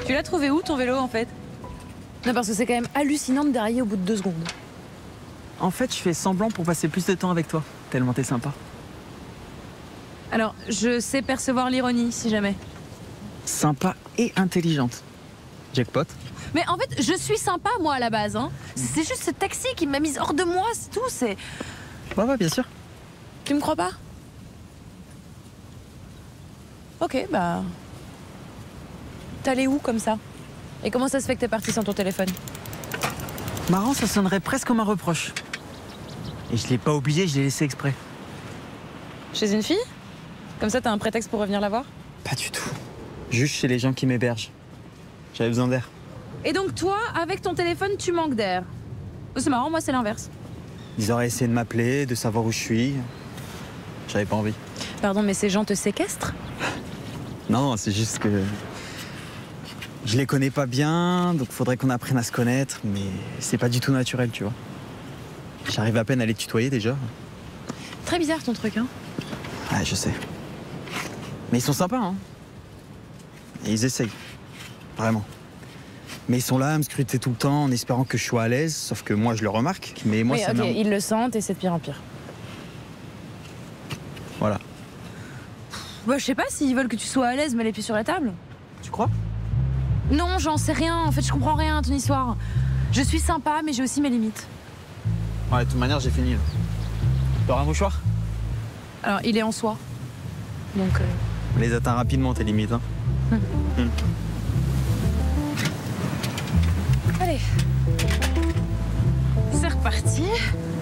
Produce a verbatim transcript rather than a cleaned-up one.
Tu l'as trouvé où ton vélo en fait? Non, parce que c'est quand même hallucinant de dérailler au bout de deux secondes. En fait, je fais semblant pour passer plus de temps avec toi, tellement t'es sympa. Alors, je sais percevoir l'ironie, si jamais. Sympa et intelligente. Jackpot. Mais en fait, je suis sympa, moi, à la base. Hein. C'est juste ce taxi qui m'a mise hors de moi, c'est tout. C'est. Ouais, ouais, bien sûr. Tu me crois pas? Ok, bah... T'allais où, comme ça? Et comment ça se fait que t'es parti sans ton téléphone? Marrant, ça sonnerait presque comme un reproche. Et je l'ai pas oublié, je l'ai laissé exprès. Chez une fille? Comme ça, t'as un prétexte pour revenir la voir? Pas du tout. Juste chez les gens qui m'hébergent. J'avais besoin d'air. Et donc toi, avec ton téléphone, tu manques d'air. C'est marrant, moi c'est l'inverse. Ils auraient essayé de m'appeler, de savoir où je suis. J'avais pas envie. Pardon, mais ces gens te séquestrent? Non, c'est juste que... Je les connais pas bien, donc faudrait qu'on apprenne à se connaître, mais c'est pas du tout naturel, tu vois. J'arrive à peine à les tutoyer déjà. Très bizarre ton truc, hein? Ouais, je sais. Mais ils sont sympas, hein. Et ils essayent. Vraiment. Mais ils sont là à me scruter tout le temps en espérant que je sois à l'aise, sauf que moi je le remarque, mais moi oui, ça ok, m'énerve. ils le sentent et c'est de pire en pire. Voilà. Bah, je sais pas s'ils veulent que tu sois à l'aise, mets les pieds sur la table. Tu crois? Non, j'en sais rien. En fait, je comprends rien à ton histoire. Je suis sympa, mais j'ai aussi mes limites. Ouais, de toute manière, j'ai fini. T'auras un mouchoir? Alors, il est en soi. Donc. Euh... On les atteint rapidement, tes limites, hein. Mmh. Mmh. Allez. C'est reparti.